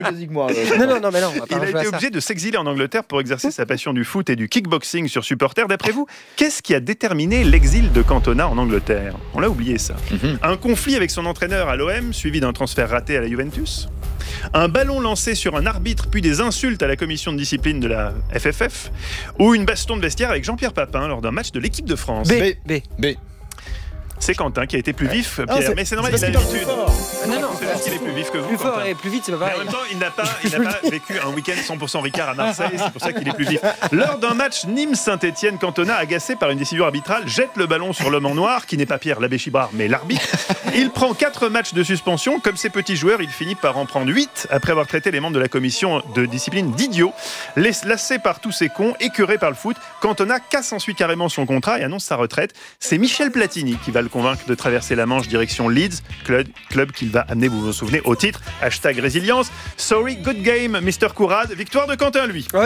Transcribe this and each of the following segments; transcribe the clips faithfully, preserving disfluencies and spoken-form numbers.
Moi, non, non, non, mais non. Il a été obligé de s'exiler en Angleterre pour exercer sa passion du foot et du kickboxing sur supporters. D'après vous, qu'est-ce qui a déterminé l'exil de Cantona en Angleterre ? On l'a oublié ça. Mm-hmm. Un conflit avec son entraîneur à l'O M, suivi d'un transfert raté à la Juventus ? Un ballon lancé sur un arbitre, puis des insultes à la commission de discipline de la F F F ? Ou une baston de vestiaire avec Jean-Pierre Papin lors d'un match de l'équipe de France ? B. B. B. C'est Quentin qui a été plus vif, Pierre. Ah, c'est, mais c'est normal, c'est il a l'habitude. Non, non, c'est parce qu'il est plus vif que vous. Plus fort Quentin. et plus vite, c'est pas pareil. Mais en même temps, il n'a pas, il n'a pas vécu un week-end cent pour cent Ricard à Marseille, c'est pour ça qu'il est plus vif. Lors d'un match Nîmes-Saint-Etienne, Cantona, agacé par une décision arbitrale, jette le ballon sur l'homme en noir, qui n'est pas Pierre Labbé-Chibrard, mais l'arbitre. Il prend quatre matchs de suspension. Comme ses petits joueurs, il finit par en prendre huit, après avoir traité les membres de la commission de discipline d'idiots. Lassé par tous ces cons, écœuré par le foot, Cantona casse ensuite carrément son contrat et annonce sa retraite. C'est Michel Platini qui va le convaincre de traverser la Manche direction Leeds, club, club qu'il va amener, vous vous souvenez, au titre. Hashtag résilience. Sorry, good game, mister Courade. Victoire de Quentin, lui. Oui. Ouais.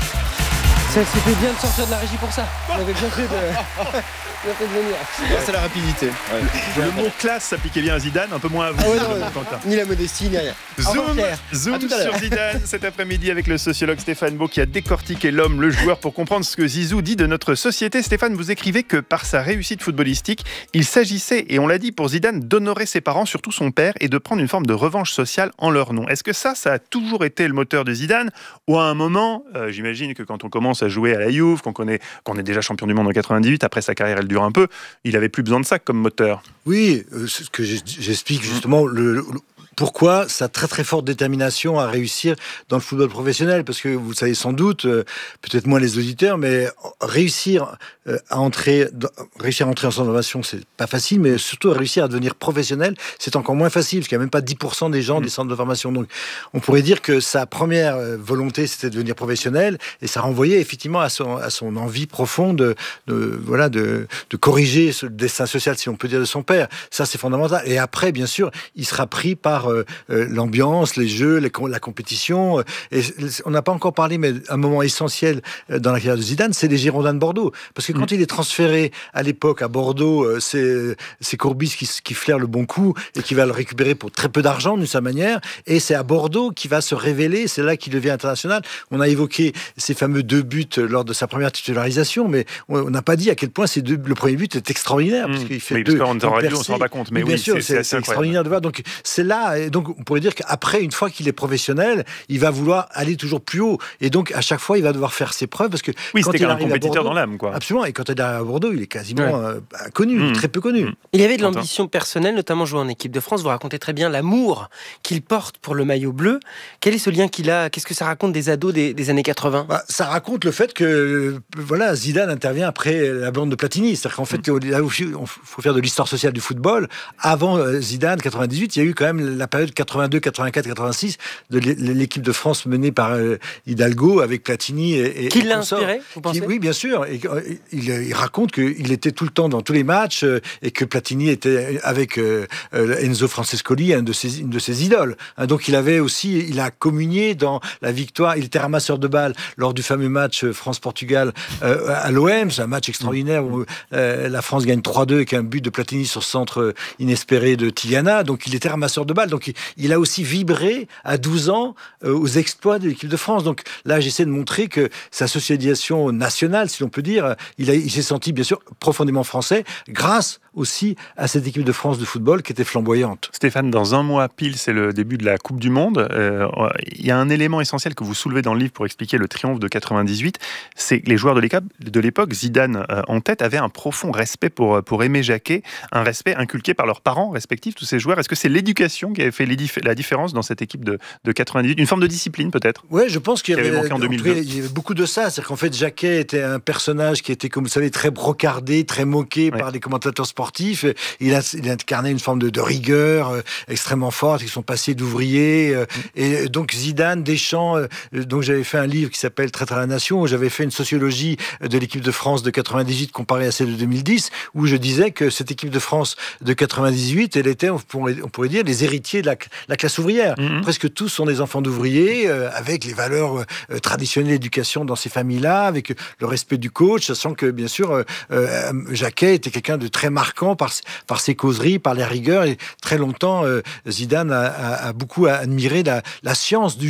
Ça, c'était bien de sortir de la régie pour ça. On avait bien fait de... bien fait de venir. C'est la rapidité. Ouais. Le mot classe s'appliquait bien à Zidane, un peu moins à vous. Ah ouais, non, Quentin. Ni la modestie, ni rien. Zoom, zoom sur Zidane cet après-midi avec le sociologue Stéphane Beau qui a décortiqué l'homme, le joueur, pour comprendre ce que Zizou dit de notre société. Stéphane, vous écrivez que par sa réussite footballistique, il s'agissait, et on l'a dit pour Zidane, d'honorer ses parents, surtout son père, et de prendre une forme de revanche sociale en leur nom. Est-ce que ça, ça a toujours été le moteur de Zidane ? Ou à un moment, euh, j'imagine que quand on commence à jouer à la Juve, qu'on connaît, qu'on est déjà champion du monde en quatre-vingt-dix-huit, après sa carrière elle dure un peu, il avait plus besoin de ça comme moteur. Oui, euh, ce que j'explique justement, le, le pourquoi sa très très forte détermination à réussir dans le football professionnel, parce que vous le savez sans doute, euh, peut-être moins les auditeurs, mais réussir euh, à entrer, dans, réussir à entrer en centre de formation, c'est pas facile, mais surtout réussir à devenir professionnel, c'est encore moins facile, parce qu'il n'y a même pas dix pour cent des gens mmh. des centres de formation. Donc, on pourrait dire que sa première volonté, c'était de devenir professionnel, et ça renvoyait effectivement à son, à son envie profonde de, de voilà, de, de corriger ce destin social, si on peut dire, de son père. Ça, c'est fondamental. Et après, bien sûr, il sera pris par Euh, euh, l'ambiance, les jeux, les, la compétition. Euh, et on n'a pas encore parlé, mais un moment essentiel euh, dans la carrière de Zidane, c'est les Girondins de Bordeaux. Parce que quand mmh. il est transféré à l'époque à Bordeaux, euh, c'est, c'est Courbis qui, qui flaire le bon coup et qui va le récupérer pour très peu d'argent d'une certaine manière. Et c'est à Bordeaux qu'il va se révéler. C'est là qu'il devient international. On a évoqué ces fameux deux buts lors de sa première titularisation, mais on n'a pas dit à quel point ces deux, le premier but est extraordinaire. Mmh. Parce qu'il fait oui, deux. Parce qu'on ne se rend pas compte. Mais, mais bien oui, sûr, c'est, c'est, c'est, c'est extraordinaire de voir. Donc c'est là. Et donc, on pourrait dire qu'après, une fois qu'il est professionnel, il va vouloir aller toujours plus haut. Et donc, à chaque fois, il va devoir faire ses preuves. Parce que oui, quand c'était il un arrive compétiteur à Bordeaux, dans l'âme, quoi. Absolument. Et quand il arrive à Bordeaux, il est quasiment ouais. euh, inconnu, mmh. très peu connu. Mmh. Il avait de l'ambition personnelle, notamment jouer en équipe de France. Vous racontez très bien l'amour qu'il porte pour le maillot bleu. Quel est ce lien qu'il a ? Qu'est-ce que ça raconte des ados des, des années quatre-vingts ? bah, Ça raconte le fait que voilà, Zidane intervient après la bande de Platini. C'est-à-dire qu'en fait, mmh. là où il faut faire de l'histoire sociale du football. Avant Zidane, quatre-vingt-dix-huit, il y a eu quand même la période quatre-vingt-deux, quatre-vingt-quatre, quatre-vingt-six de l'équipe de France menée par euh, Hidalgo avec Platini et, et qui l'a inspiré, vous pensez ? Qui, oui, bien sûr. Et, euh, il, il raconte qu'il était tout le temps dans tous les matchs euh, et que Platini était avec euh, Enzo Francescoli, un de ses, une de ses idoles. Hein, donc il avait aussi, il a communié dans la victoire. Il était ramasseur de balles lors du fameux match France-Portugal euh, à l'O M. C'est un match extraordinaire où euh, la France gagne trois deux avec un but de Platini sur centre inespéré de Tigana. Donc il était ramasseur de balles. Donc il, il a aussi vibré à douze ans euh, aux exploits de l'équipe de France. Donc là, j'essaie de montrer que sa socialisation nationale, si l'on peut dire, il, a, il s'est senti bien sûr profondément français grâce aussi à cette équipe de France de football qui était flamboyante. Stéphane, dans un mois pile, c'est le début de la Coupe du Monde. Euh, il y a un élément essentiel que vous soulevez dans le livre pour expliquer le triomphe de quatre-vingt-dix-huit, c'est que les joueurs de l'époque, Zidane euh, en tête, avaient un profond respect pour, pour Aimé Jacquet, un respect inculqué par leurs parents respectifs, tous ces joueurs. Est-ce que c'est l'éducation qui avait fait la différence dans cette équipe de, de quatre-vingt-dix-huit ? Une forme de discipline peut-être ? Oui, je pense qu'il y avait, avait, en deux mille deux. Il y avait beaucoup de ça. C'est-à-dire qu'en fait, Jacquet était un personnage qui était, comme vous savez, très brocardé, très moqué ouais. par les commentateurs sportifs. Il a, il a incarné une forme de, de rigueur euh, extrêmement forte. Ils sont passés d'ouvriers. Euh, mmh. Et donc Zidane, Deschamps, euh, donc j'avais fait un livre qui s'appelle Traître à la Nation, où j'avais fait une sociologie de l'équipe de France de quatre-vingt-dix-huit comparée à celle de deux mille dix, où je disais que cette équipe de France de quatre-vingt-dix-huit, elle était, on pourrait, on pourrait dire, les héritiers de la, la classe ouvrière. Mmh. Presque tous sont des enfants d'ouvriers, euh, avec les valeurs euh, traditionnelles d'éducation dans ces familles-là, avec le respect du coach, sachant que, bien sûr, euh, euh, Jacquet était quelqu'un de très marquant par, par ses causeries, par les rigueurs, et très longtemps, euh, Zidane a, a, a beaucoup admiré la, la science du